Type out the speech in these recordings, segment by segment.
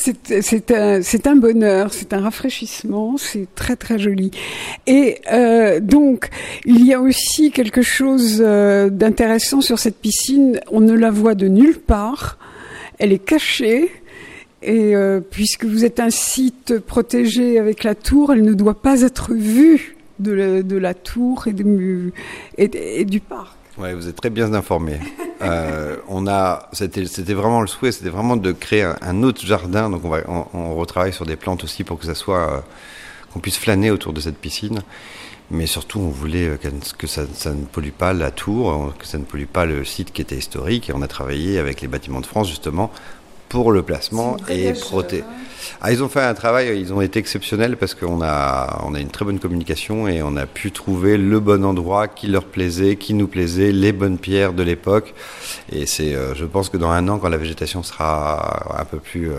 c'est un bonheur, c'est un rafraîchissement, c'est très très joli. Et donc, il y a aussi quelque chose d'intéressant sur cette piscine. On ne la voit de nulle part. Elle est cachée. Et puisque vous êtes un site protégé avec la tour, elle ne doit pas être vue de la tour et du parc. Ouais, vous êtes très bien informés. C'était vraiment le souhait, c'était vraiment de créer un autre jardin. Donc on retravaille sur des plantes aussi pour que ça soit qu'on puisse flâner autour de cette piscine. Mais surtout, on voulait que ça ne pollue pas la tour, que ça ne pollue pas le site qui était historique. Et on a travaillé avec les Bâtiments de France justement pour le placement et protéger. Ils ont fait un travail, ils ont été exceptionnels parce qu'on a une très bonne communication et on a pu trouver le bon endroit qui leur plaisait, qui nous plaisait, les bonnes pierres de l'époque. Et je pense que dans un an, quand la végétation sera un peu plus...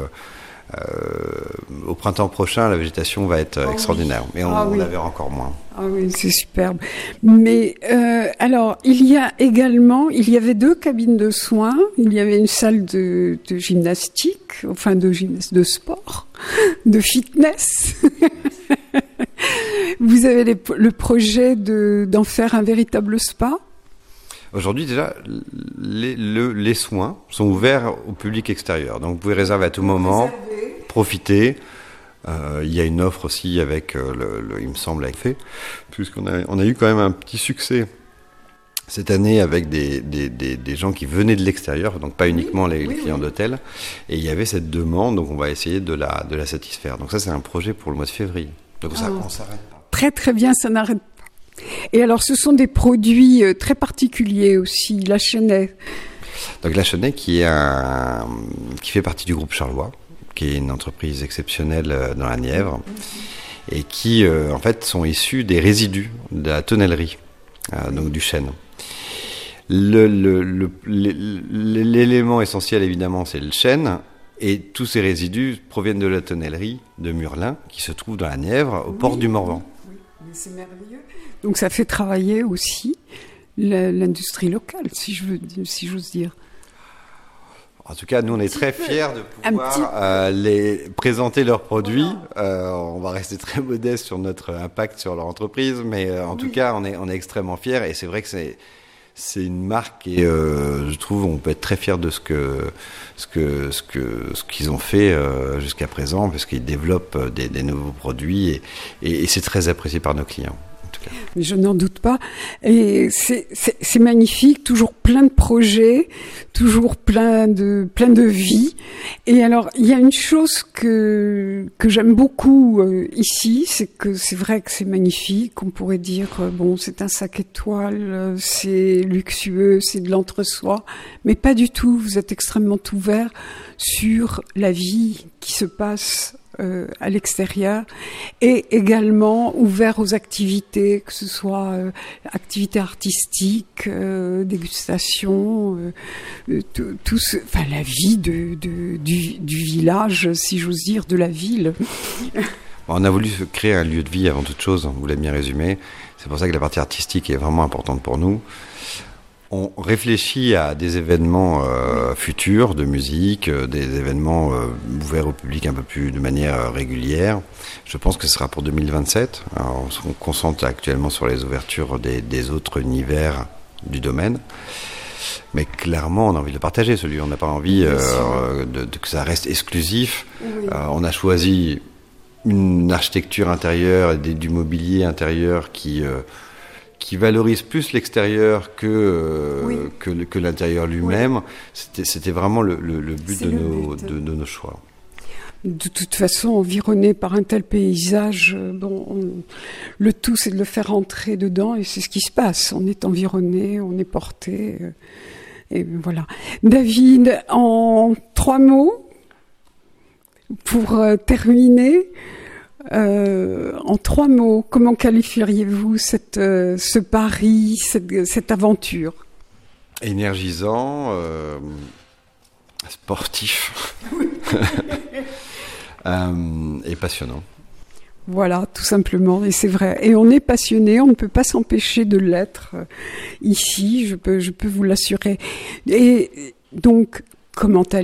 au printemps prochain, la végétation va être extraordinaire. Mais on la verra encore moins. Ah oui, c'est superbe. Mais alors, il y avait 2 cabines de soins. Il y avait une salle de gymnastique, enfin de sport, de fitness. Vous avez le projet d'en faire un véritable spa? Aujourd'hui, déjà, les soins sont ouverts au public extérieur. Donc, vous pouvez réserver à tout moment, profiter. Il y a une offre aussi avec, il me semble, avec fait, puisqu'on a eu quand même un petit succès cette année avec des gens qui venaient de l'extérieur, donc pas uniquement les clients d'hôtel. Et il y avait cette demande, donc on va essayer de la satisfaire. Donc ça, c'est un projet pour le mois de février. Donc on s'arrête pas. Très très bien, ça n'arrête pas. Et alors, ce sont des produits très particuliers aussi, la Chenet. Donc la Chenet qui fait partie du groupe Charlois, qui est une entreprise exceptionnelle dans la Nièvre, et qui en fait sont issus des résidus de la tonnellerie, donc du chêne. L'élément essentiel évidemment c'est le chêne, et tous ces résidus proviennent de la tonnellerie de Murlin, qui se trouve dans la Nièvre, au port du Morvan. Oui, mais c'est merveilleux. Donc ça fait travailler aussi l'industrie locale, si j'ose dire. En tout cas, nous, on est très fiers de pouvoir les présenter leurs produits. On va rester très modeste sur notre impact sur leur entreprise, mais en tout cas, on est extrêmement fiers. Et c'est vrai que c'est une marque et je trouve on peut être très fiers de ce qu'ils ont fait jusqu'à présent, parce qu'ils développent des nouveaux produits et c'est très apprécié par nos clients. Mais je n'en doute pas. Et c'est magnifique, toujours plein de projets, toujours plein de vie. Et alors, il y a une chose que j'aime beaucoup ici, c'est que c'est vrai que c'est magnifique. On pourrait dire, c'est un 5 étoiles, c'est luxueux, c'est de l'entre-soi. Mais pas du tout. Vous êtes extrêmement ouvert sur la vie qui se passe à l'extérieur, et également ouvert aux activités, que ce soit activités artistiques, dégustation, la vie du village, si j'ose dire, de la ville. On a voulu créer un lieu de vie avant toute chose, vous l'avez bien résumé. C'est pour ça que la partie artistique est vraiment importante pour nous. On réfléchit à des événements futurs de musique, des événements ouverts au public un peu plus de manière régulière. Je pense que ce sera pour 2027. Alors, on se concentre actuellement sur les ouvertures des autres univers du domaine. Mais clairement, on a envie de le partager, celui. On n'a pas envie que ça reste exclusif. Oui. On a choisi une architecture intérieure et du mobilier intérieur qui valorise plus l'extérieur que l'intérieur lui-même. Oui. C'était vraiment le but de nos choix. De toute façon, environné par un tel paysage, le tout c'est de le faire entrer dedans, et c'est ce qui se passe. On est environné, on est porté, et voilà. David, en 3 mots, pour terminer, en 3 mots, comment qualifieriez-vous ce pari, cette aventure? Énergisant, sportif et passionnant. Voilà, tout simplement, et c'est vrai. Et on est passionné, on ne peut pas s'empêcher de l'être ici, je peux vous l'assurer. Et donc, comment allez-vous ?